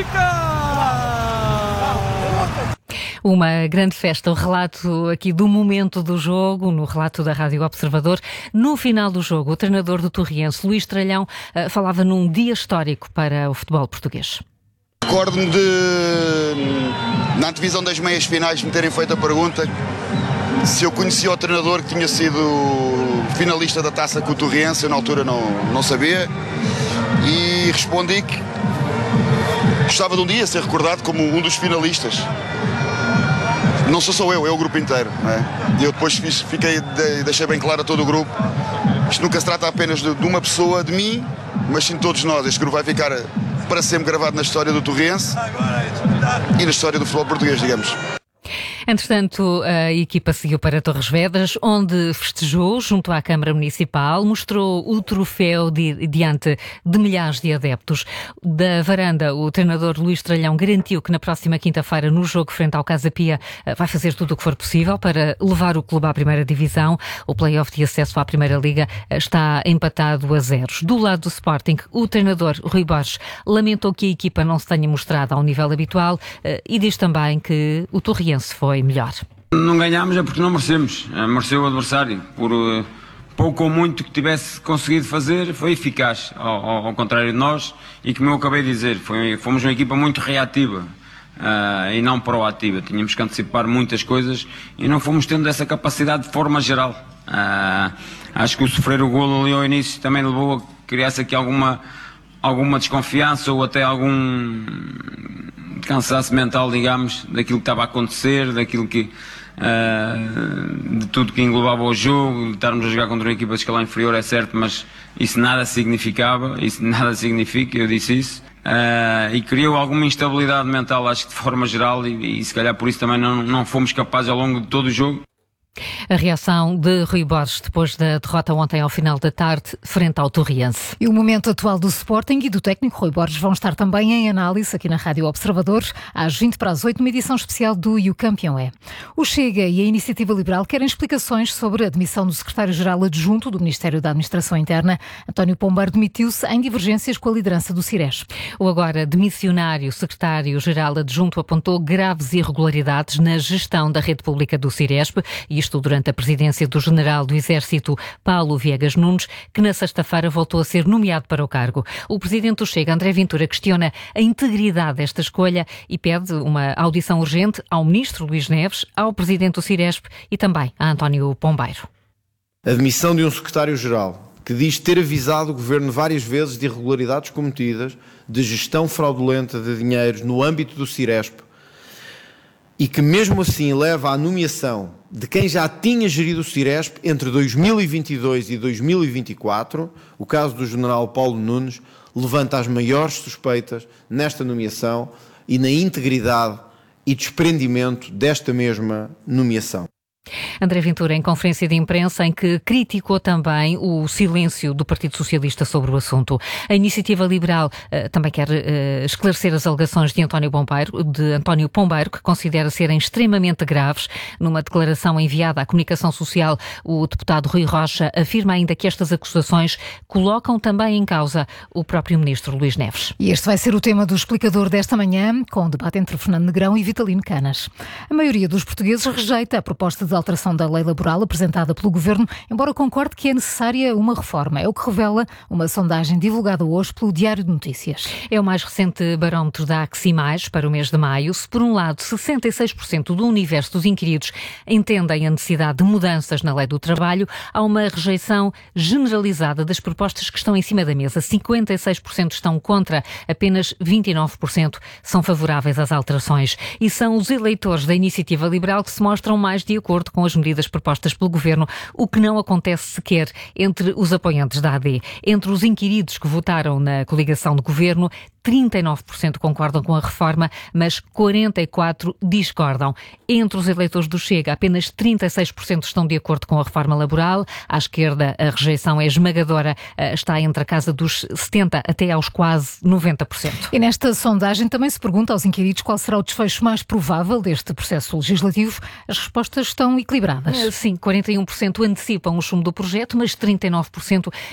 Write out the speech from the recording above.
Uma grande festa, o relato aqui do momento do jogo, no relato da Rádio Observador. No final do jogo, o treinador do Torriense, Luís Tralhão, falava num dia histórico para o futebol português. Recordo-me na antevisão das meias finais, me terem feito a pergunta se eu conhecia o treinador que tinha sido finalista da taça com o Torriense. Eu na altura não sabia e respondi que gostava de um dia ser recordado como um dos finalistas. Não sou só eu, é o grupo inteiro, não é? E eu depois deixei bem claro a todo o grupo, isto nunca se trata apenas de uma pessoa, de mim, mas sim de todos nós. Este grupo vai ficar para sempre gravado na história do Torriense e na história do futebol português, digamos. Entretanto, a equipa seguiu para Torres Vedras, onde festejou junto à Câmara Municipal, mostrou o troféu diante de milhares de adeptos. Da varanda, o treinador Luís Tralhão garantiu que na próxima quinta-feira, no jogo frente ao Casa Pia, vai fazer tudo o que for possível para levar o clube à primeira divisão. O play-off de acesso à Primeira Liga está empatado a 0. Do lado do Sporting, o treinador Rui Borges lamentou que a equipa não se tenha mostrado ao nível habitual e diz também que o Torriense foi melhor. Não ganhámos é porque não merecemos. Mereceu o adversário. Por pouco ou muito que tivesse conseguido fazer, foi eficaz, ao contrário de nós, e como eu acabei de dizer, fomos uma equipa muito reativa e não proativa. Tínhamos que antecipar muitas coisas e não fomos tendo essa capacidade de forma geral. Acho que o sofrer o golo ali ao início também levou a criar-se aqui alguma desconfiança ou até algum cansaço mental, digamos, daquilo que estava a acontecer, daquilo que de tudo que englobava o jogo, de estarmos a jogar contra uma equipa de escalão inferior, é certo, mas isso nada significava, isso nada significa, eu disse isso, e criou alguma instabilidade mental, acho que de forma geral, e se calhar por isso também não fomos capazes ao longo de todo o jogo. A reação de Rui Borges depois da derrota ontem ao final da tarde frente ao Torriense. E o momento atual do Sporting e do técnico Rui Borges vão estar também em análise aqui na Rádio Observador às 7:20, numa edição especial do E o Campeão é. O Chega e a Iniciativa Liberal querem explicações sobre a demissão do secretário-geral adjunto do Ministério da Administração Interna. António Pombeiro demitiu-se em divergências com a liderança do Ciresp. O agora demissionário secretário-geral adjunto apontou graves irregularidades na gestão da rede pública do Ciresp, e isto durante a presidência do general do Exército, Paulo Viegas Nunes, que na sexta-feira voltou a ser nomeado para o cargo. O presidente do Chega, André Ventura, questiona a integridade desta escolha e pede uma audição urgente ao ministro Luís Neves, ao presidente do Ciresp e também a António Pombeiro. A demissão de um secretário-geral que diz ter avisado o governo várias vezes de irregularidades cometidas, de gestão fraudulenta de dinheiros no âmbito do Ciresp, e que mesmo assim leva à nomeação de quem já tinha gerido o Ciresp entre 2022 e 2024, o caso do general Paulo Nunes, levanta as maiores suspeitas nesta nomeação e na integridade e desprendimento desta mesma nomeação. André Ventura, em conferência de imprensa, em que criticou também o silêncio do Partido Socialista sobre o assunto. A Iniciativa Liberal também quer esclarecer as alegações de António Pombeiro, que considera serem extremamente graves. Numa declaração enviada à Comunicação Social, o deputado Rui Rocha afirma ainda que estas acusações colocam também em causa o próprio ministro Luís Neves. E este vai ser o tema do explicador desta manhã, com o debate entre Fernando Negrão e Vitalino Canas. A maioria dos portugueses rejeita a proposta de alteração da lei laboral apresentada pelo Governo, embora concorde que é necessária uma reforma. É o que revela uma sondagem divulgada hoje pelo Diário de Notícias. É o mais recente barómetro da AXIMAIS para o mês de maio. Se, por um lado, 66% do universo dos inquiridos entendem a necessidade de mudanças na lei do trabalho, há uma rejeição generalizada das propostas que estão em cima da mesa. 56% estão contra, apenas 29% são favoráveis às alterações. E são os eleitores da Iniciativa Liberal que se mostram mais de acordo com as medidas propostas pelo Governo, o que não acontece sequer entre os apoiantes da AD. Entre os inquiridos que votaram na coligação de Governo, 39% concordam com a reforma, mas 44% discordam. Entre os eleitores do Chega, apenas 36% estão de acordo com a reforma laboral. À esquerda, a rejeição é esmagadora, está entre a casa dos 70% até aos quase 90%. E nesta sondagem também se pergunta aos inquiridos qual será o desfecho mais provável deste processo legislativo. As respostas estão equilibradas. Sim, 41% antecipam o chumbo do projeto, mas 39%